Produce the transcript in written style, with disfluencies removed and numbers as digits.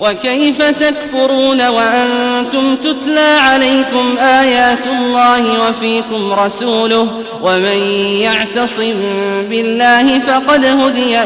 وكيف تكفرون وأنتم تتلى عليكم آيات الله وفيكم رسوله ومن يعتصم بالله فقد هدي